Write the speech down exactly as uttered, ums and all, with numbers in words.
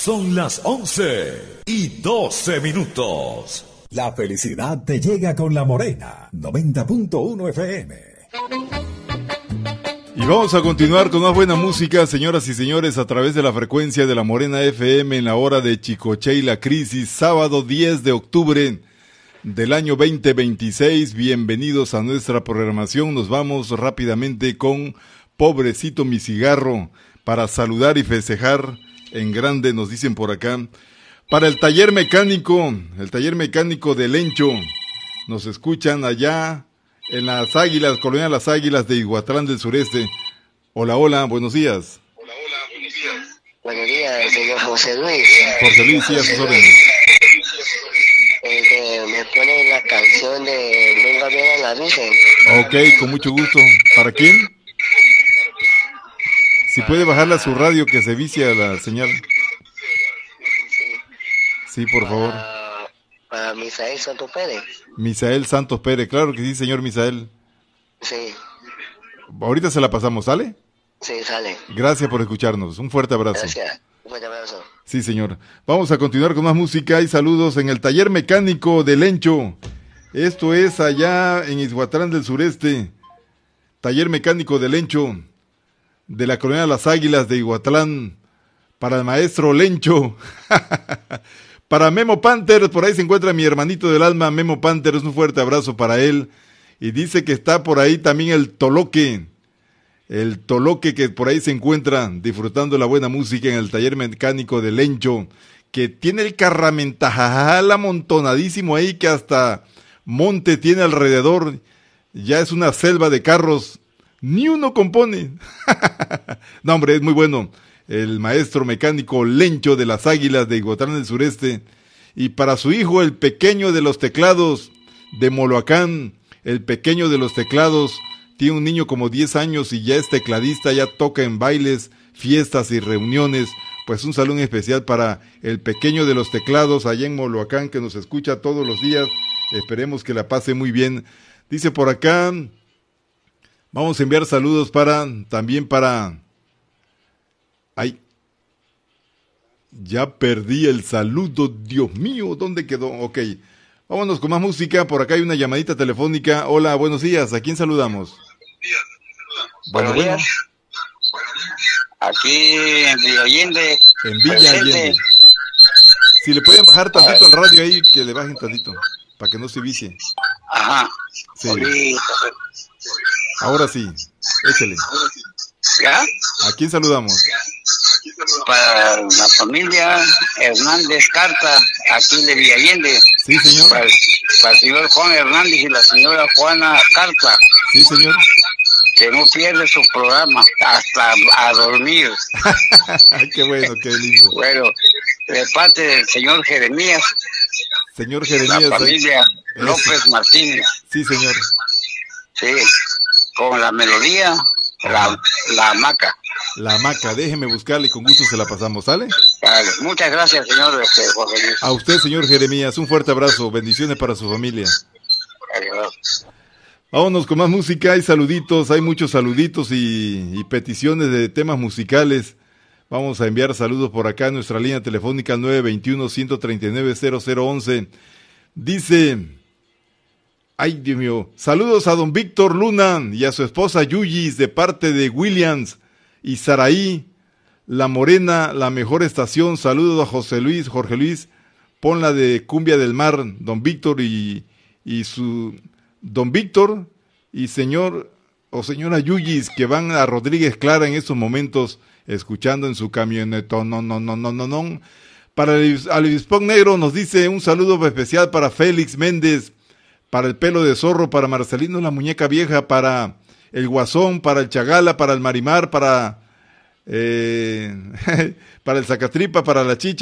Son las once y doce minutos. La felicidad te llega con La Morena, noventa punto uno F M. Y vamos a continuar con más buena música, señoras y señores, a través de la frecuencia de La Morena F M en la hora de Chicoche y la Crisis, sábado diez de octubre del año veinte veintiséis. Bienvenidos a nuestra programación. Nos vamos rápidamente con Pobrecito mi cigarro para saludar y festejar en grande, nos dicen por acá. Para el taller mecánico, el taller mecánico de Lencho, nos escuchan allá en Las Águilas, Colonia Las Águilas de Iguatlán del Sureste. Hola, hola, buenos días. Hola, hola, buenos días. Buenos días, señor José Luis. José Luis, sí, a sus órdenes. El que me pone la canción de Venga bien a la Virgen. Ok, con mucho gusto. ¿Para quién? Si puede bajarle a su radio que se vicia la señal. Sí, por favor. Para, para Misael Santos Pérez. Misael Santos Pérez, claro que sí, señor Misael. Sí. Ahorita se la pasamos, ¿sale? Sí, sale. Gracias por escucharnos, un fuerte abrazo. Gracias, un fuerte abrazo. Sí, señor. Vamos a continuar con más música y saludos en el taller mecánico de Lencho. Esto es allá en Ixhuatlán del Sureste. Taller mecánico de Lencho, de la Colonia Las Águilas de Iguatlán, para el maestro Lencho. Para Memo Panther, por ahí se encuentra mi hermanito del alma, Memo Panther, un fuerte abrazo para él. Y dice que está por ahí también el Toloque, el Toloque que por ahí se encuentra disfrutando la buena música en el taller mecánico de Lencho, que tiene el carramentajal amontonadísimo ahí, que hasta monte tiene alrededor, ya es una selva de carros, ni uno compone. No, hombre, es muy bueno. El maestro mecánico Lencho de Las Águilas de Iguatlán del Sureste. Y para su hijo, el pequeño de los teclados de Moloacán, el pequeño de los teclados, tiene un niño como diez años y ya es tecladista, ya toca en bailes, fiestas y reuniones. Pues un saludo especial para el pequeño de los teclados allá en Moloacán, que nos escucha todos los días. Esperemos que la pase muy bien. Dice por acá, vamos a enviar saludos para, también para... Ay, ya perdí el saludo, Dios mío, ¿dónde quedó? Ok, vámonos con más música, por acá hay una llamadita telefónica. Hola, buenos días, ¿a quién saludamos? Buenos bueno, días. Bueno. Aquí en Villa Allende. En Villa Allende. Si le pueden bajar tantito al radio ahí, que le bajen tantito, para que no se vicie. Ajá. Sí. Ahora sí, échale. ¿Ya? ¿A quién saludamos? Para la familia Hernández Carta, aquí de Villa Allende. Sí, señor. Para, para el señor Juan Hernández y la señora Juana Carta. Sí, señor. Que no pierde su programa hasta a dormir. Qué bueno, qué lindo. Bueno, de parte del señor Jeremías. Señor Jeremías. La familia ¿eh? López Martínez. Sí, señor. Sí, con la melodía, la, la hamaca. La hamaca, déjeme buscarle y con gusto se la pasamos, ¿sale? Vale, muchas gracias, señor este, Jorge Luis. A usted, señor Jeremías, un fuerte abrazo, bendiciones para su familia. Adiós. Vámonos con más música, hay saluditos, hay muchos saluditos y, y peticiones de temas musicales. Vamos a enviar saludos por acá en nuestra línea telefónica nueve dos uno, uno tres nueve, cero cero once. Dice, ay Dios mío, saludos a don Víctor Luna y a su esposa Yuyis de parte de Williams y Saraí, La Morena, la mejor estación. Saludos a José Luis, Jorge Luis, ponla de Cumbia del Mar, don Víctor y, y su... Don Víctor y señor o señora Yuyis, que van a Rodríguez Clara en estos momentos, escuchando en su camioneta. No, no, no, no, no, no. Para el Avispón Negro nos dice un saludo especial para Félix Méndez, para el Pelo de Zorro, para Marcelino la Muñeca Vieja, para el Guasón, para el Chagala, para el Marimar, para, eh, para el Zacatripa, para la Chicha.